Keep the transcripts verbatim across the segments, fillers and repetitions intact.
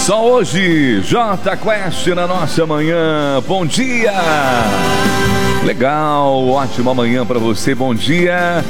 Só hoje, J Quest na nossa manhã. Bom dia! Legal, ótima manhã pra você, bom dia.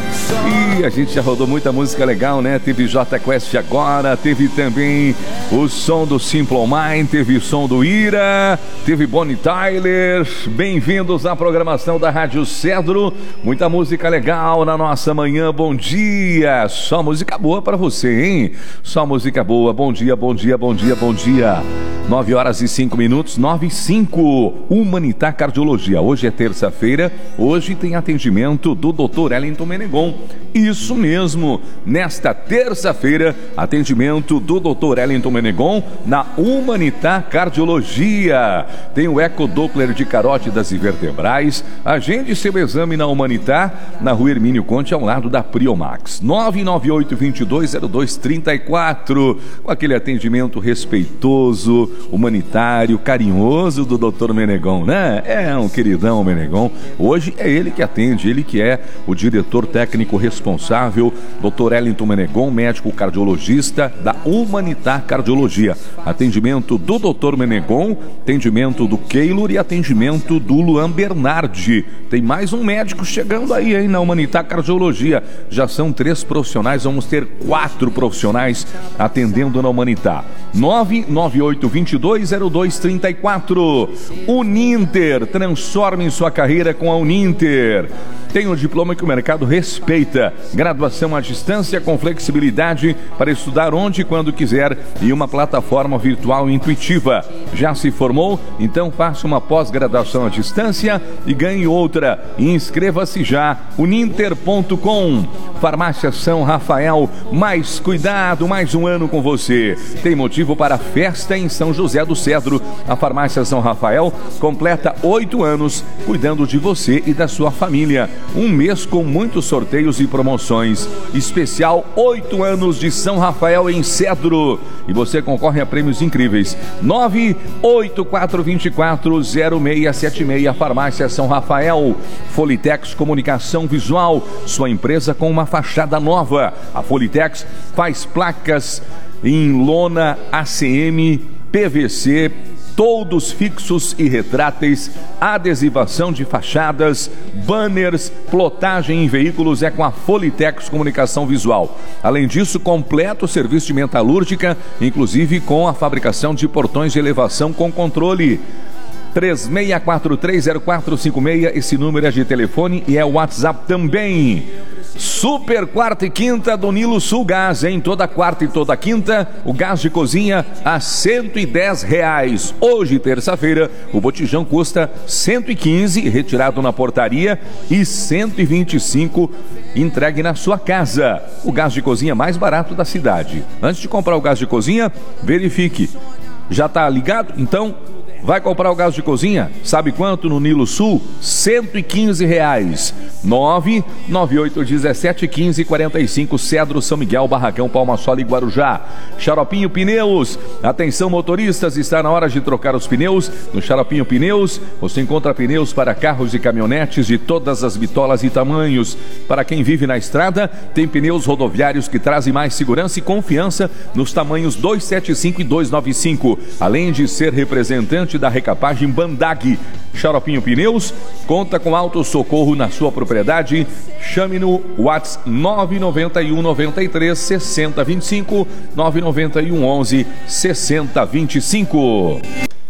E a gente já rodou muita música legal, né? Teve J Quest agora, teve também o som do Simple Mind, teve o som do Ira, teve Bonnie Tyler. Bem-vindos à programação da Rádio Cedro. Muita música legal na nossa manhã, bom dia. Só música boa pra você, hein? Só música boa, bom dia, bom dia, bom dia, bom dia. nove horas e cinco minutos, nove e cinco. Humanitar Cardiologia. Hoje é terça-feira. Hoje tem atendimento do doutor Wellington Menegon. Isso mesmo. Nesta terça-feira, atendimento do doutor Wellington Menegon na Humanitar Cardiologia. Tem o ecodoppler de carótidas e vertebrais. Agende seu exame na Humanitar, na Rua Hermínio Conte, ao lado da Priomax. nove nove oito, dois dois zero dois, três quatro. Com aquele atendimento respeitoso, humanitário, carinhoso do doutor Menegon, né? É um queridão Menegon. Hoje é ele que atende, ele que é o diretor técnico responsável, doutor Wellington Menegon, médico cardiologista da Humanitar Cardiologia. Atendimento do doutor Menegon, atendimento do Keylor e atendimento do Luan Bernardi. Tem mais um médico chegando aí, hein, na Humanitar Cardiologia. Já são três profissionais, vamos ter quatro profissionais atendendo na Humanitar. nove nove oito, dois dois zero dois, três quatro. Uninter, transforme sua carreira com a Uninter. Tem um diploma que o mercado respeita. Graduação à distância com flexibilidade para estudar onde e quando quiser e uma plataforma virtual intuitiva. Já se formou? Então faça uma pós-graduação à distância e ganhe outra. Inscreva-se já. uninter ponto com. Farmácia São Rafael. Mais cuidado, mais um ano com você. Tem motivo para festa em São José do Cedro. A Farmácia São Rafael completa oito anos cuidando de você e da sua família. Um mês com muitos sorteios e promoções. Especial oito anos de São Rafael em Cedro. E você concorre a prêmios incríveis. nove oito quatro dois quatro zero seis sete seis. Farmácia São Rafael. Folitex Comunicação Visual. Sua empresa com uma fachada nova. A Folitex faz placas em lona, A C M, P V C, todos fixos e retráteis, adesivação de fachadas, banners, plotagem em veículos é com a Folitex Comunicação Visual. Além disso, completo serviço de metalúrgica, inclusive com a fabricação de portões de elevação com controle. três seis quatro três zero quatro cinco seis, esse número é de telefone e é o WhatsApp também. Super quarta e quinta do Nilo Sul Gás, em toda quarta e toda quinta, o gás de cozinha a cento e dez reais. Hoje, terça-feira, o botijão custa cento e quinze, retirado na portaria, e cento e vinte e cinco entregue na sua casa. O gás de cozinha mais barato da cidade. Antes de comprar o gás de cozinha, verifique. Já está ligado? Então, vai comprar o gás de cozinha? Sabe quanto no Nilo Sul? cento e quinze reais. nove nove oito um sete um cinco quatro cinco, Cedro, São Miguel, Barracão, Palma Sola e Guarujá. Xaropinho Pneus. Atenção motoristas, está na hora de trocar os pneus. No Xaropinho Pneus, você encontra pneus para carros e caminhonetes de todas as bitolas e tamanhos. Para quem vive na estrada, tem pneus rodoviários que trazem mais segurança e confiança nos tamanhos duzentos e setenta e cinco e duzentos e noventa e cinco. Além de ser representante da recapagem Bandag. Xaropinho Pneus conta com autossocorro na sua propriedade. Chame no WhatsApp nove nove um nove três seis zero dois cinco, nove nove um onze seis zero dois cinco.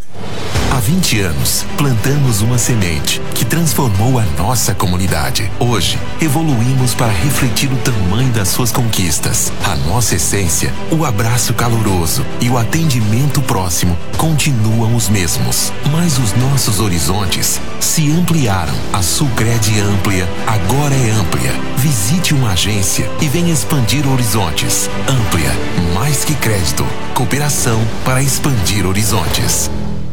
Há vinte anos, plantamos uma semente que transformou a nossa comunidade. Hoje, evoluímos para refletir o tamanho das suas conquistas. A nossa essência, o abraço caloroso e o atendimento próximo continuam os mesmos. Mas os nossos horizontes se ampliaram. A Sulcred Amplia agora é amplia. Visite uma agência e venha expandir horizontes. Amplia, mais que crédito, cooperação para expandir horizontes.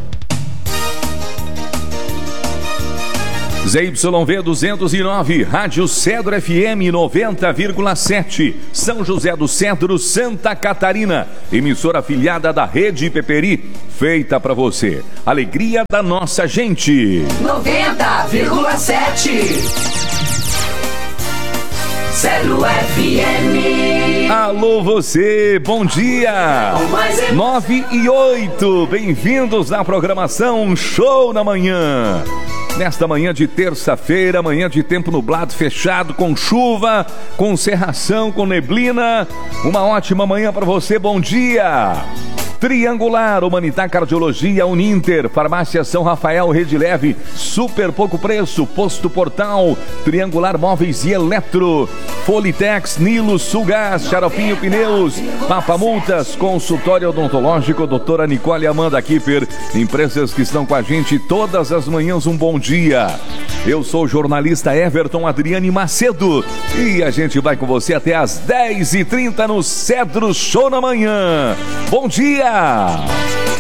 Z Y V duzentos e nove, Rádio Cedro F M noventa vírgula sete, São José do Cedro, Santa Catarina. Emissora afiliada da Rede Peperi, feita para você. Alegria da nossa gente. noventa vírgula sete Cedro F M. Alô você, bom dia! nove e oito, bem-vindos na programação Show na Manhã. Nesta manhã de terça-feira, manhã de tempo nublado, fechado, com chuva, com cerração, com neblina. Uma ótima manhã para você, bom dia! Triangular, Humanitar Cardiologia, Uninter, Farmácia São Rafael, Rede Leve, super pouco preço, Posto Portal, Triangular Móveis e Eletro, Folitex, Nilo, Sulgás, Xaropinho Pneus, Papa Multas, Consultório Odontológico, doutora Nicole Amanda Kipper, empresas que estão com a gente todas as manhãs, um bom dia. Eu sou o jornalista Everton Adriane Macedo e a gente vai com você até às dez e trinta no Cedro Show na Manhã. Bom dia!